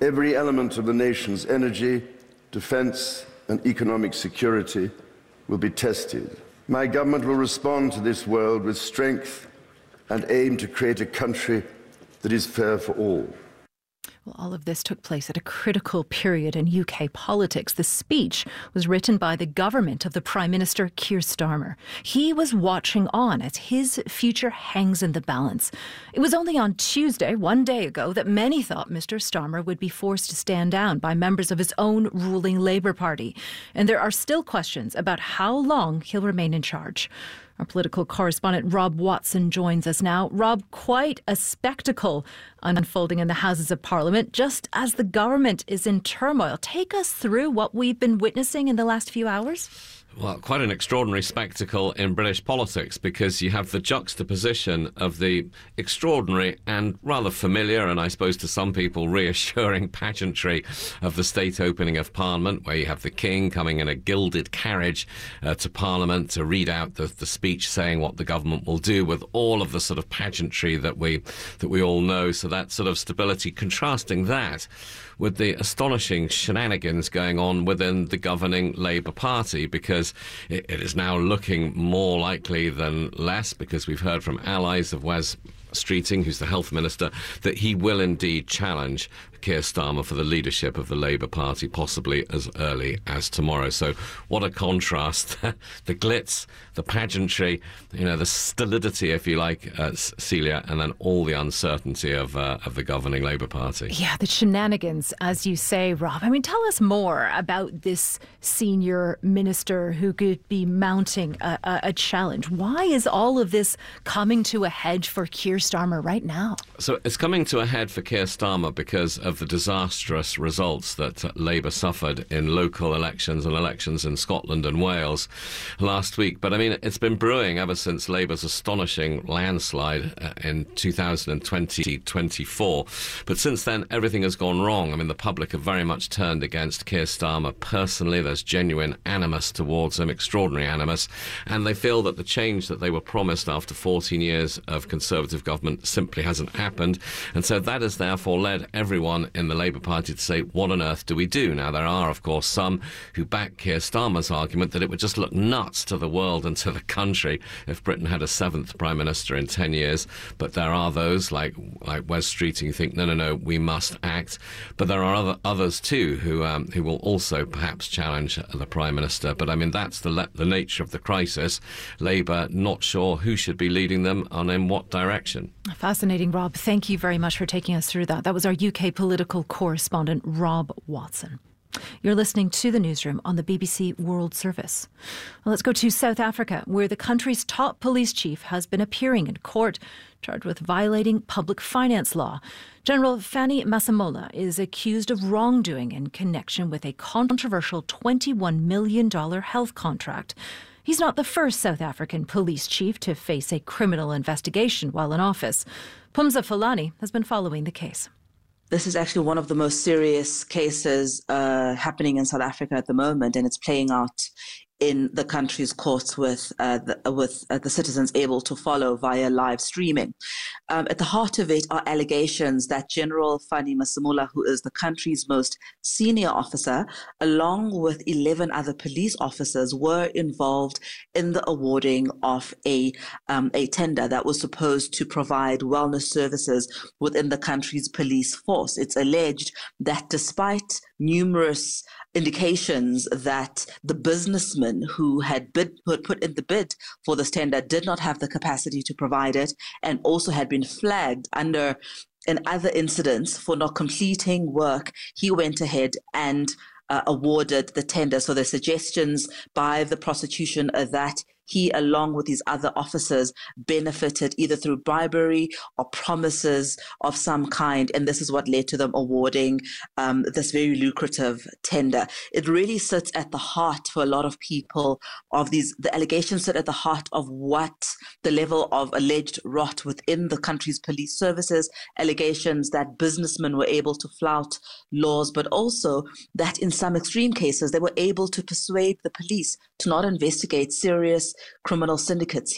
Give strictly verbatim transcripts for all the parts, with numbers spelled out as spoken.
Every element of the nation's energy, defence and economic security will be tested. My government will respond to this world with strength and aim to create a country that is fair for all. Well, all of this took place at a critical period in U K politics. The speech was written by the government of the Prime Minister, Keir Starmer. He was watching on as his future hangs in the balance. It was only on Tuesday, one day ago, that many thought Mr Starmer would be forced to stand down by members of his own ruling Labour Party. And there are still questions about how long he'll remain in charge. Our political correspondent Rob Watson joins us now. Rob, quite a spectacle unfolding in the Houses of Parliament just as the government is in turmoil. Take us through what we've been witnessing in the last few hours. Well, quite an extraordinary spectacle in British politics, because you have the juxtaposition of the extraordinary and rather familiar, and I suppose to some people reassuring, pageantry of the state opening of Parliament, where you have the King coming in a gilded carriage uh, to Parliament to read out the, the speech saying what the government will do, with all of the sort of pageantry that we that we all know. So that sort of stability, contrasting that with the astonishing shenanigans going on within the governing Labour Party, because it, it is now looking more likely than less, because we've heard from allies of Wes Streeting, who's the health minister, that he will indeed challenge Keir Starmer for the leadership of the Labour Party, possibly as early as tomorrow. So what a contrast. The glitz, the pageantry, you know, the stolidity, if you like, uh, Celia, and then all the uncertainty of uh, of the governing Labour Party. Yeah, the shenanigans, as you say, Rob. I mean, tell us more about this senior minister who could be mounting a, a, a challenge. Why is all of this coming to a head for Keir Starmer right now? So it's coming to a head for Keir Starmer because of the disastrous results that uh, Labour suffered in local elections and elections in Scotland and Wales last week. But I mean, it's been brewing ever since Labour's astonishing landslide uh, in two thousand twenty twenty-four. But since then, everything has gone wrong. I mean, the public have very much turned against Keir Starmer personally. There's genuine animus towards him, extraordinary animus. And they feel that the change that they were promised after fourteen years of Conservative government simply hasn't happened. And so that has therefore led everyone in the Labour Party to say, what on earth do we do? Now, there are, of course, some who back Keir Starmer's argument that it would just look nuts to the world and to the country if Britain had a seventh Prime Minister in ten years. But there are those, like like Wes Streeting, who think, no, no, no, we must act. But there are other others, too, who um, who will also perhaps challenge the Prime Minister. But, I mean, that's the, le- the nature of the crisis. Labour not sure who should be leading them and in what direction. Fascinating, Rob. Thank you very much for taking us through that. That was our U K political correspondent, Rob Watson. You're listening to The Newsroom on the B B C World Service. Well, let's go to South Africa, where the country's top police chief has been appearing in court, charged with violating public finance law. General Fanny Masemola is accused of wrongdoing in connection with a controversial twenty-one million dollars health contract. He's not the first South African police chief to face a criminal investigation while in office. Pumza Fulani has been following the case. This is actually one of the most serious cases uh, happening in South Africa at the moment, and it's playing out in the country's courts with uh, the, with uh, the citizens able to follow via live streaming. Um, at the heart of it are allegations that General Fanny Masemola, who is the country's most senior officer, along with eleven other police officers, were involved in the awarding of a um, a tender that was supposed to provide wellness services within the country's police force. It's alleged that despite numerous indications that the businessman who had bid, who had put in the bid for this tender did not have the capacity to provide it, and also had been flagged under in other incidents for not completing work, he went ahead and uh, awarded the tender. So the suggestions by the prosecution are that he, along with these other officers, benefited either through bribery or promises of some kind. And this is what led to them awarding um, this very lucrative tender. It really sits at the heart for a lot of people of these, the allegations sit at the heart of what the level of alleged rot within the country's police services, allegations that businessmen were able to flout laws, but also that in some extreme cases, they were able to persuade the police to not investigate serious criminal syndicates here.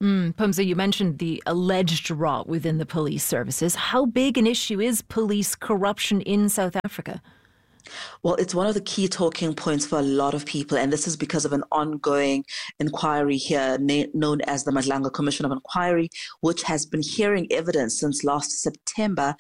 Mm, Phumza, you mentioned the alleged rot within the police services. How big an issue is police corruption in South Africa? Well, it's one of the key talking points for a lot of people, and this is because of an ongoing inquiry here na- known as the Madlanga Commission of Inquiry, which has been hearing evidence since last September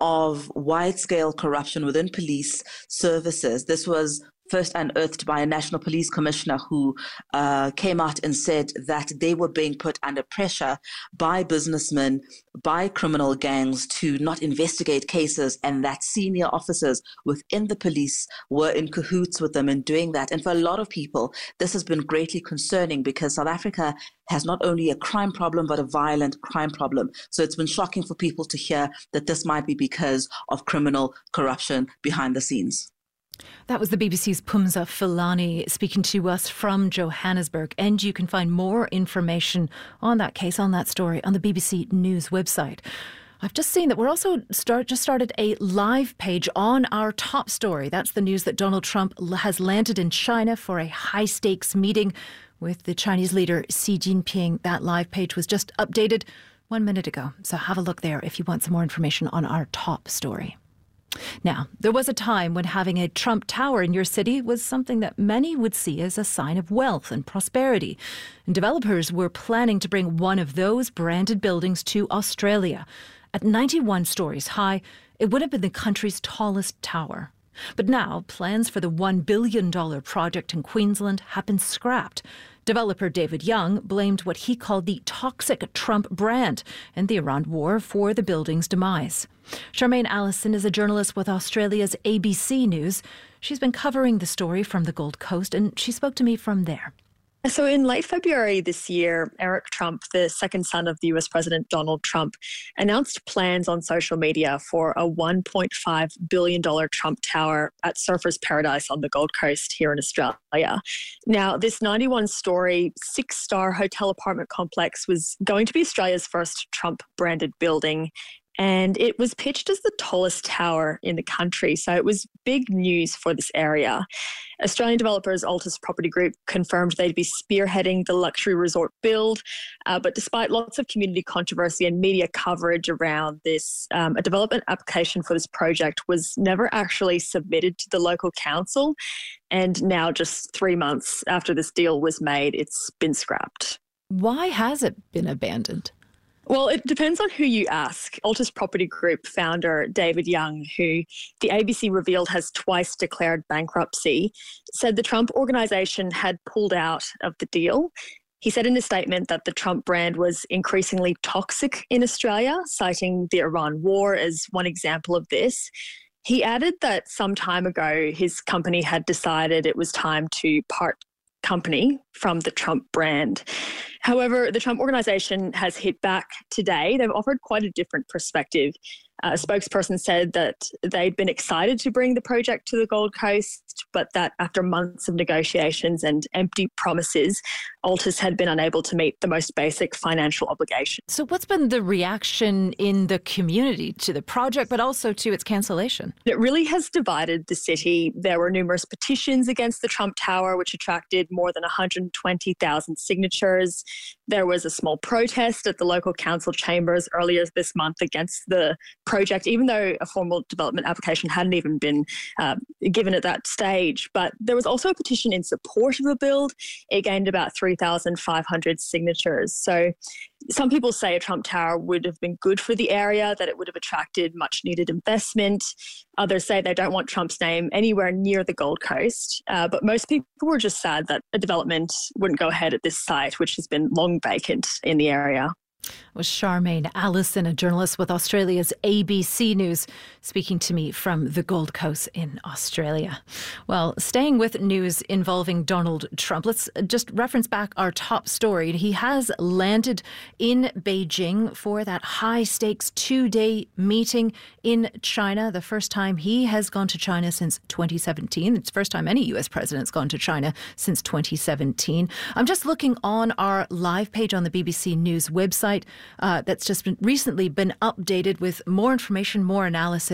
of wide-scale corruption within police services. This was first unearthed by a national police commissioner who uh, came out and said that they were being put under pressure by businessmen, by criminal gangs to not investigate cases, and that senior officers within the police were in cahoots with them in doing that. And for a lot of people, this has been greatly concerning because South Africa has not only a crime problem, but a violent crime problem. So it's been shocking for people to hear that this might be because of criminal corruption behind the scenes. That was the B B C's Phumza Filani speaking to us from Johannesburg. And you can find more information on that case, on that story, on the B B C News website. I've just seen that we're also start, just started a live page on our top story. That's the news that Donald Trump has landed in China for a high-stakes meeting with the Chinese leader Xi Jinping. That live page was just updated one minute ago. So have a look there if you want some more information on our top story. Now, there was a time when having a Trump Tower in your city was something that many would see as a sign of wealth and prosperity. And developers were planning to bring one of those branded buildings to Australia. At ninety-one stories high, it would have been the country's tallest tower. But now, plans for the one billion dollars project in Queensland have been scrapped. Developer David Young blamed what he called the toxic Trump brand and the Iran war for the building's demise. Charmaine Allison is a journalist with Australia's A B C News. She's been covering the story from the Gold Coast, and she spoke to me from there. So in late February this year, Eric Trump, the second son of the U S President Donald Trump, announced plans on social media for a one point five billion dollars Trump Tower at Surfers Paradise on the Gold Coast here in Australia. Now, this ninety-one story, six-star hotel apartment complex was going to be Australia's first Trump-branded building, and it was pitched as the tallest tower in the country. So it was big news for this area. Australian developers Altus Property Group confirmed they'd be spearheading the luxury resort build. Uh, but despite lots of community controversy and media coverage around this, um, a development application for this project was never actually submitted to the local council. And now, just three months after this deal was made, it's been scrapped. Why has it been abandoned? Well, it depends on who you ask. Altus Property Group founder David Young, who the A B C revealed has twice declared bankruptcy, said the Trump organization had pulled out of the deal. He said in a statement that the Trump brand was increasingly toxic in Australia, citing the Iran war as one example of this. He added that some time ago, his company had decided it was time to part company from the Trump brand. However, the Trump organization has hit back today. They've offered quite a different perspective. A spokesperson said that they'd been excited to bring the project to the Gold Coast, but that after months of negotiations and empty promises, Altus had been unable to meet the most basic financial obligations. So what's been the reaction in the community to the project, but also to its cancellation? It really has divided the city. There were numerous petitions against the Trump Tower, which attracted more than one hundred twenty thousand signatures. There was a small protest at the local council chambers earlier this month against the project, even though a formal development application hadn't even been uh, given at that stage. But there was also a petition in support of the build. It gained about three thousand five hundred signatures. So some people say a Trump Tower would have been good for the area, that it would have attracted much needed investment. Others say they don't want Trump's name anywhere near the Gold Coast. Uh, but most people were just sad that a development wouldn't go ahead at this site, which has been long vacant in the area. Was Charmaine Allison, a journalist with Australia's A B C News, speaking to me from the Gold Coast in Australia. Well, staying with news involving Donald Trump, let's just reference back our top story. He has landed in Beijing for that high-stakes two-day meeting in China, the first time he has gone to China since twenty seventeen. It's the first time any U S president's gone to China since twenty seventeen. I'm just looking on our live page on the B B C News website. Uh, that's just been recently been updated with more information, more analysis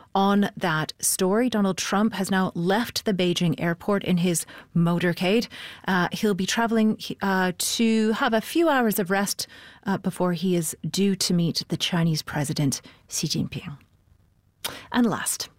on that story. Donald Trump has now left the Beijing airport in his motorcade. Uh, he'll be travelling uh, to have a few hours of rest uh, before he is due to meet the Chinese President Xi Jinping. And last,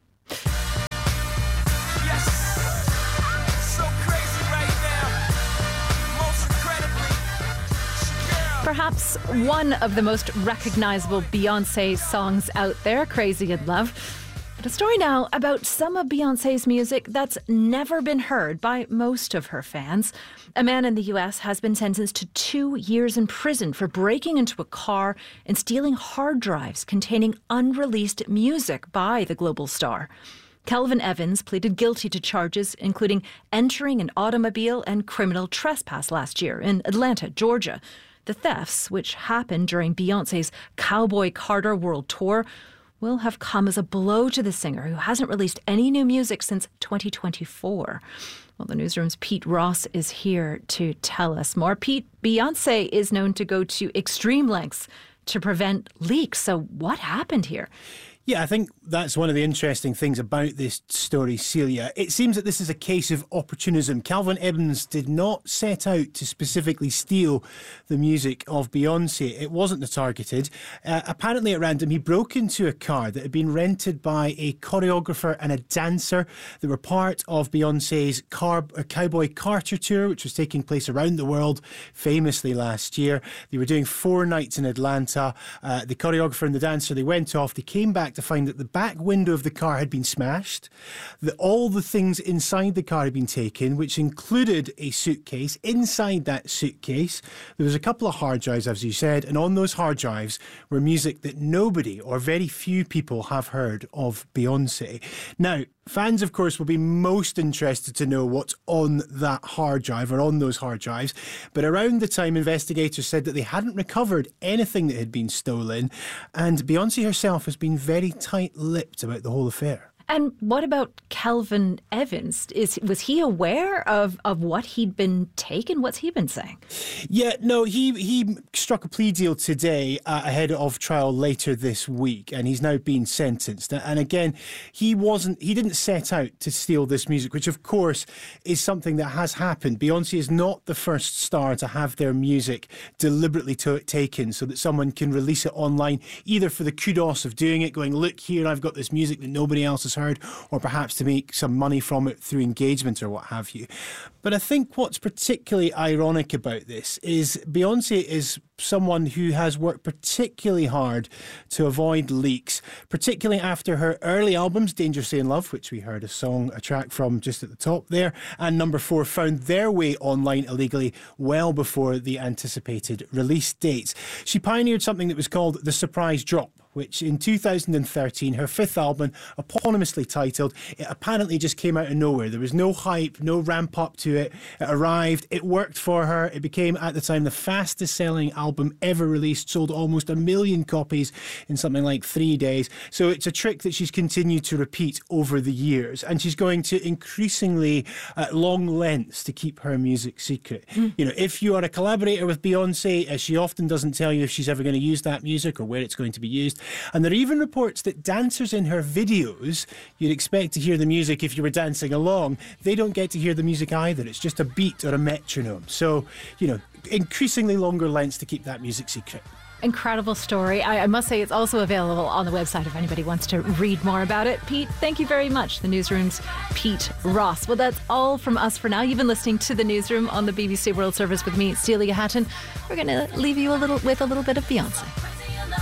perhaps one of the most recognisable Beyoncé songs out there, Crazy in Love. But a story now about some of Beyoncé's music that's never been heard by most of her fans. A man in the U S has been sentenced to two years in prison for breaking into a car and stealing hard drives containing unreleased music by the global star. Kelvin Evans pleaded guilty to charges including entering an automobile and criminal trespass last year in Atlanta, Georgia. The thefts, which happened during Beyoncé's Cowboy Carter World Tour, will have come as a blow to the singer, who hasn't released any new music since twenty twenty-four. Well, the newsroom's Pete Ross is here to tell us more. Pete, Beyoncé is known to go to extreme lengths to prevent leaks. So what happened here? Yeah, I think that's one of the interesting things about this story, Celia. It seems that this is a case of opportunism. Kelvin Evans did not set out to specifically steal the music of Beyoncé. It wasn't the targeted. Uh, apparently at random, he broke into a car that had been rented by a choreographer and a dancer. They were part of Beyoncé's car, uh, Cowboy Carter tour, which was taking place around the world famously last year. They were doing four nights in Atlanta. Uh, the choreographer and the dancer, they went off, they came back to find that the back window of the car had been smashed, that all the things inside the car had been taken, which included a suitcase. Inside that suitcase, there was a couple of hard drives, as you said, and on those hard drives were music that nobody or very few people have heard of Beyoncé. Now, fans, of course, will be most interested to know what's on that hard drive or on those hard drives. But around the time, investigators said that they hadn't recovered anything that had been stolen. And Beyoncé herself has been very tight-lipped about the whole affair. And what about Kelvin Evans? Is was he aware of, of what he'd been taken? What's he been saying? Yeah, no, he he struck a plea deal today uh, ahead of trial later this week, and he's now been sentenced. And again, he wasn't he didn't set out to steal this music, which of course is something that has happened. Beyoncé is not the first star to have their music deliberately to- taken so that someone can release it online, either for the kudos of doing it, going, look here, I've got this music that nobody else has heard, or perhaps to make some money from it through engagement or what have you. But I think what's particularly ironic about this is Beyoncé is someone who has worked particularly hard to avoid leaks, particularly after her early albums, Dangerously in Love, which we heard a song, a track from just at the top there, and Number Four, found their way online illegally well before the anticipated release dates. She pioneered something that was called the surprise drop, which in two thousand thirteen, her fifth album, eponymously titled, it apparently just came out of nowhere. There was no hype, no ramp up to it. It arrived, it worked for her. It became, at the time, the fastest selling album ever released, sold almost a million copies in something like three days. So it's a trick that she's continued to repeat over the years, and she's going to increasingly uh, long lengths to keep her music secret. Mm. You know, if you are a collaborator with Beyoncé, as she often doesn't tell you if she's ever going to use that music or where it's going to be used. And there are even reports that dancers in her videos, you'd expect to hear the music if you were dancing along, they don't get to hear the music either. It's just a beat or a metronome. So, you know, increasingly longer lengths to keep that music secret. Incredible story. I, I must say it's also available on the website if anybody wants to read more about it. Pete, thank you very much. The Newsroom's Pete Ross. Well, that's all from us for now. You've been listening to The Newsroom on the B B C World Service with me, Celia Hatton. We're going to leave you a little with a little bit of Beyoncé.